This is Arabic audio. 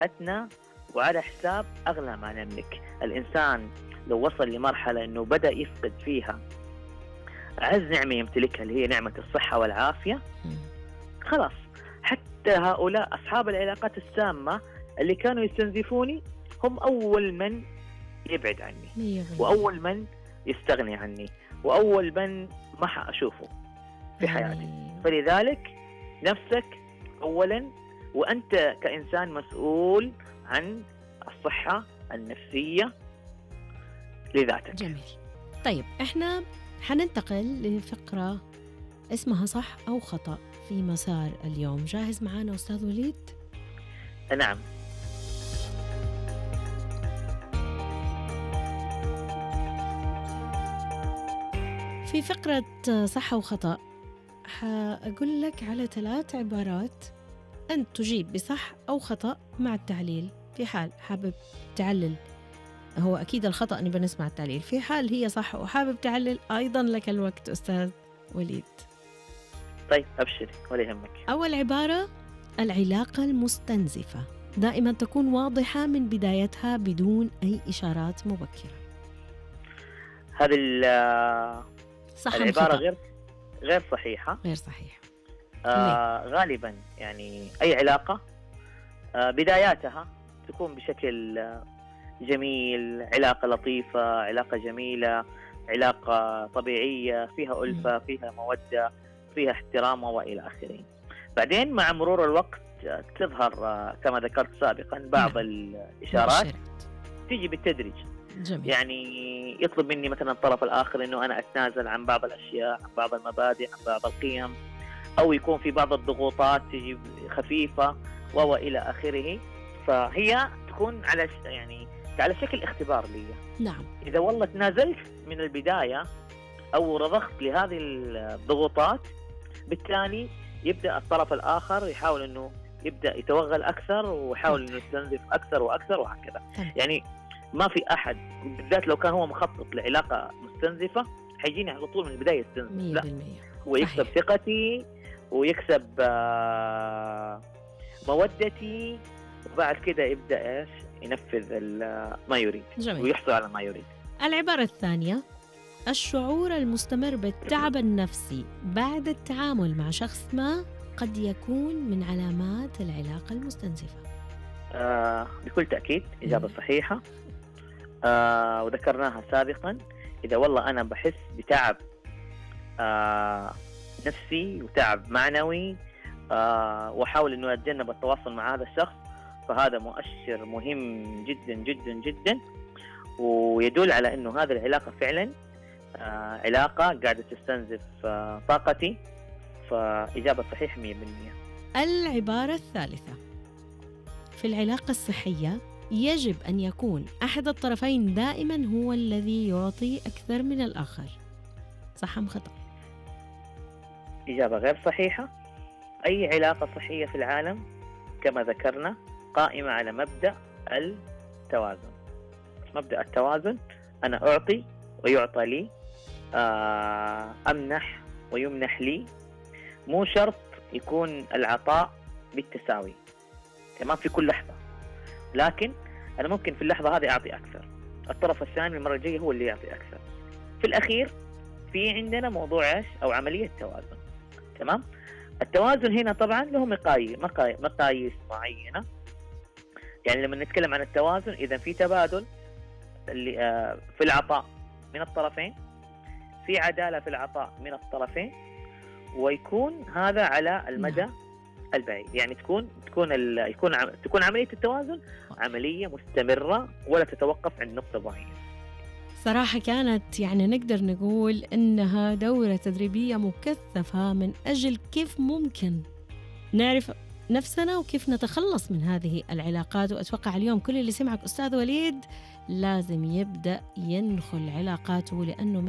أتنى وعلى حساب أغلى ما نملك. الإنسان لو وصل لمرحلة أنه بدأ يفقد فيها أعز نعمة يمتلكها اللي هي نعمة الصحة والعافية، خلاص حتى هؤلاء أصحاب العلاقات السامة اللي كانوا يستنزفوني هم أول من يبعد عني، وأول من يستغني عني، وأول من ما حأشوفه في حياتي. فلذلك نفسك أولا، وأنت كإنسان مسؤول عن الصحة النفسية لذاتك. جميل. طيب احنا حننتقل لفقرة اسمها صح أو خطأ في مسار اليوم. جاهز معانا أستاذ وليد؟ نعم. في فقرة صح وخطأ حأقول لك على 3 عبارات، أنت تجيب بصح أو خطأ مع التعليل. في حال حابب تعلل، هو أكيد الخطأ نبى نسمع التعليل. في حال هي صح وحابب تعلل أيضا لك الوقت أستاذ وليد. طيب أبشري ولا يهمك. أول عبارة: العلاقة المستنزفة دائما تكون واضحة من بدايتها بدون أي إشارات مبكرة. هذه العبارة غير صحيحة. غير صحيحة. غالبا يعني أي علاقة بداياتها تكون بشكل جميل، علاقة لطيفة، علاقة جميلة، علاقة طبيعية فيها ألفة، فيها مودة، فيها احترام وإلى آخره. بعدين مع مرور الوقت تظهر كما ذكرت سابقا بعض الإشارات تيجي بالتدريج. جميل. يعني يطلب مني مثلا الطرف الآخر أنه أنا أتنازل عن بعض الأشياء، عن بعض المبادئ، عن بعض القيم، أو يكون في بعض الضغوطات تيجي خفيفة وإلى آخره. فهي تكون على شكل اختبار لي. نعم. إذا والله تنازلت من البداية أو رضخت لهذه الضغوطات، بالتالي يبدأ الطرف الآخر يحاول أنه يبدأ يتوغل أكثر ويحاول أنه يستنزف أكثر وأكثر وهكذا. يعني ما في أحد بالذات لو كان هو مخطط لعلاقة مستنزفة حيجيني على طول من البداية يستنزف. لا، هو يكسب ثقتي ويكسب مودتي، وبعد كده يبدأ ينفذ ما يريد. جميل. ويحصل على ما يريد. العبارة الثانية: الشعور المستمر بالتعب النفسي بعد التعامل مع شخص ما قد يكون من علامات العلاقة المستنزفة. بكل تأكيد إجابة صحيحة. وذكرناها سابقا. إذا والله أنا بحس بتعب نفسي وتعب معنوي، وأحاول أنه أتجنب التواصل مع هذا الشخص، فهذا مؤشر مهم جدا جدا جدا، ويدل على أنه هذه العلاقة فعلا علاقة قاعدة تستنزف طاقتي. فإجابة صحيحة 100%. العبارة الثالثة: في العلاقة الصحية يجب أن يكون أحد الطرفين دائما هو الذي يعطي أكثر من الآخر. صح أم خطأ؟ إجابة غير صحيحة. أي علاقة صحية في العالم كما ذكرنا قائمة على مبدأ التوازن. مبدأ التوازن، أنا أعطي ويعطى لي، أمنح ويمنح لي. مو شرط يكون العطاء بالتساوي تمام في كل لحظة، لكن أنا ممكن في اللحظة هذه أعطي أكثر، الطرف الثاني المرة الجاية هو اللي يعطي أكثر. في الأخير في عندنا موضوع أو عملية توازن. تمام. التوازن هنا طبعا له مقاييس معينة. يعني لما نتكلم عن التوازن، إذا في تبادل في العطاء من الطرفين، في عدالة في العطاء من الطرفين، ويكون هذا على المدى البعيد. يعني تكون عملية التوازن عملية مستمرة ولا تتوقف عند نقطة معينة. صراحة كانت نقدر نقول إنها دورة تدريبية مكثفة من أجل كيف ممكن نعرف نفسنا وكيف نتخلص من هذه العلاقات. وأتوقع اليوم كل اللي سمعك أستاذ وليد لازم يبدأ ينخل علاقاته، لأنه